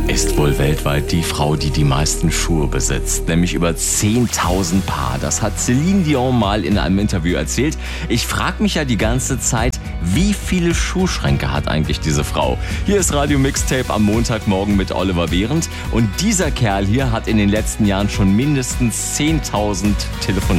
ist wohl weltweit die Frau, die die meisten Schuhe besitzt, nämlich über 10.000 Paar. Das hat Celine Dion mal in einem Interview erzählt. Ich frage mich ja die ganze Zeit, wie viele Schuhschränke hat eigentlich diese Frau? Hier ist Radio Mixtape am Montagmorgen mit Oliver Behrendt und dieser Kerl hier hat in den letzten Jahren schon mindestens 10.000 Telefonate